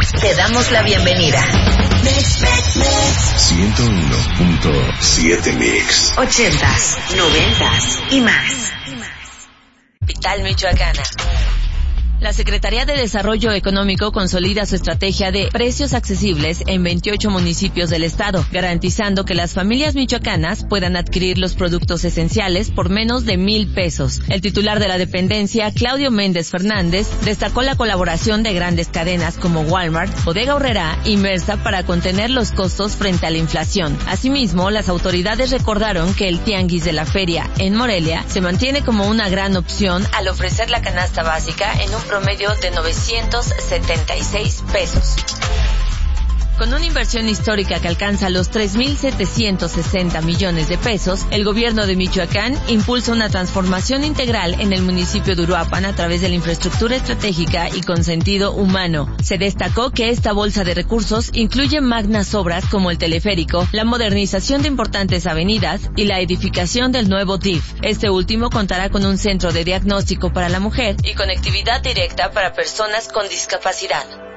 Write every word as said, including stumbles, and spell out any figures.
Te damos la bienvenida. ciento uno punto siete Mix. Ochentas, noventas y más. Capital Michoacana. La Secretaría de Desarrollo Económico consolida su estrategia de precios accesibles en veintiocho municipios del estado, garantizando que las familias michoacanas puedan adquirir los productos esenciales por menos de mil pesos. El titular de la dependencia, Claudio Méndez Fernández, destacó la colaboración de grandes cadenas como Walmart, Bodega Aurrerá y Mersa para contener los costos frente a la inflación. Asimismo, las autoridades recordaron que el tianguis de la feria en Morelia se mantiene como una gran opción al ofrecer la canasta básica en un promedio de novecientos setenta y seis pesos. Con una inversión histórica que alcanza los tres mil setecientos sesenta millones de pesos, el gobierno de Michoacán impulsa una transformación integral en el municipio de Uruapan a través de la infraestructura estratégica y con sentido humano. Se destacó que esta bolsa de recursos incluye magnas obras como el teleférico, la modernización de importantes avenidas y la edificación del nuevo D I F. Este último contará con un centro de diagnóstico para la mujer y conectividad directa para personas con discapacidad.